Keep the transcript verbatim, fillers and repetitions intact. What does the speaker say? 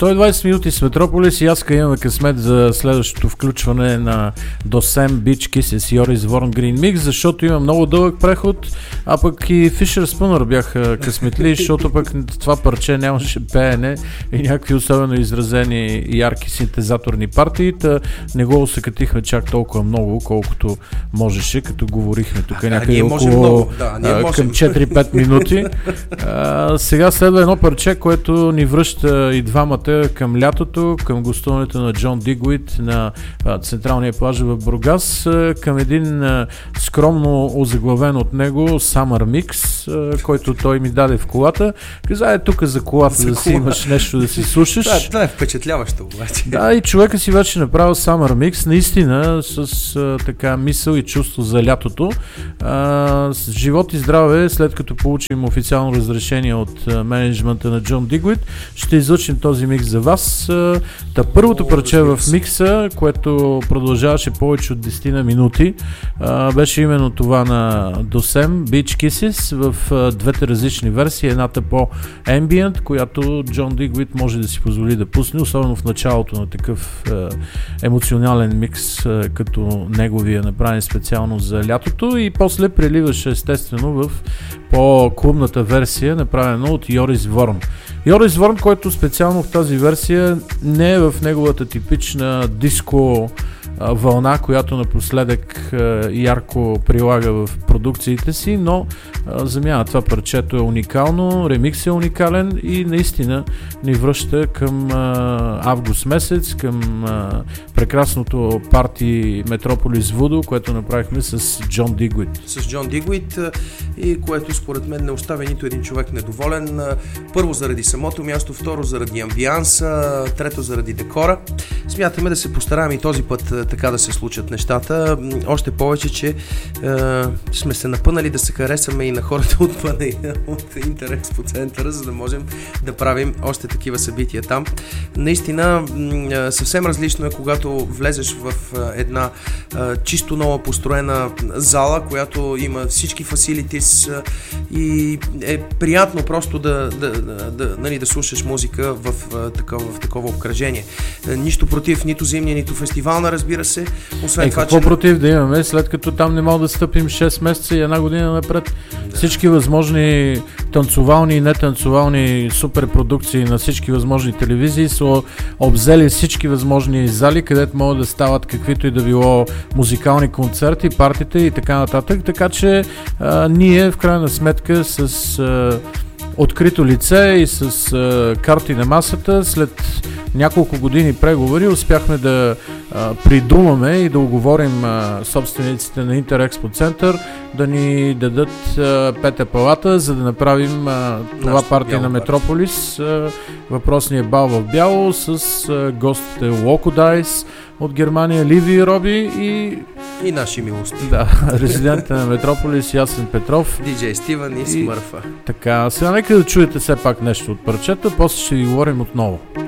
сто и двайсет минути с Метрополис и аз имаме късмет за следващото включване на Dosem Beach Kisses Йорис Ворн Green Mix, защото има много дълъг преход, а пък и Fisher Spooner бяха късметли, защото пък това парче нямаше пеене и някакви особено изразени ярки синтезаторни партии, та не го усъкатихме чак толкова много, колкото можеше, като говорихме тук някъде около да, към четири-пет минути. А, сега следва едно парче, което ни връща и двамата към лятото, към гостуването на Джон Дигуит на а, централния плаж в Бургас, а, към един а, скромно озаглавен от него Summer Mix, а, който той ми даде в колата. Каза, е тук за колата за да си имаш нещо да си слушаш. Да, това е впечатляващо обаче. Да, и човека си вече направил Summer Mix, наистина с а, така мисъл и чувство за лятото. А, с живот и здраве, след като получим официално разрешение от а, менеджмента на Джон Дигуит, ще излъчим този микс за вас. Та първото О, парче в микса, което продължаваше повече от десет минути, а, беше именно това на Dosem Beach Kisses в а, двете различни версии. Едната по-ambient, която Джон Дигуит може да си позволи да пусне, особено в началото на такъв а, емоционален микс, а, като неговия, направен специално за лятото, и после преливаше естествено в по-клубната версия, направена от Йорис Ворн. Йорис Ворн, който специално в тази версия не е в неговата типична диско а, вълна, която напоследък а, ярко прилага в продукциите си, но а, замяна това парчето е уникално, ремикс е уникален и наистина ни връща към а, август месец, към а, прекрасното парти Метрополис Вудо, което направихме с Джон Дигуит. С Джон Дигуит и което според мен не оставя нито един човек недоволен. Първо заради самото място, второ заради амбианса, трето заради декора. Смятаме да се постараем и този път така да се случат нещата. Още повече, че е, сме се напънали да се харесаме и на хората от панея, от Интерекспо центъра, за да можем да правим още такива събития там. Наистина съвсем различно е, когато влезеш в една е, чисто нова построена зала, която има всички фасилитис и е приятно просто да, да, да, да, нали, да слушаш музика в, в, такова, в такова обкръжение. Нищо против нито зимния, нито фестивална, разбира се. Освен е, това, какво че... против да имаме, след като там не мога да стъпим шест месеца и една година напред? Да. Всички възможни танцовални и нетанцовални суперпродукции на всички възможни телевизии са обзели всички възможни зали, където могат да стават каквито и да било музикални концерти, партите и така нататък. Така че а, ние в крайна сметка с а, открито лице и с а, карти на масата, след няколко години преговори успяхме да а, придумаме и да уговорим а, собствениците на Интерекспо център да ни дадат а, пета палата, за да направим а, това партия на Метрополис, а, въпросния бал в бяло с а, гостите Локо Дайс от Германия, Ливи и Роби и и наши милости. Да, резидента на Метрополис Ясен Петров. Диджей Стивън и Смърфа. Така, сега нека да чуете все пак нещо от парчета, после ще ви говорим отново.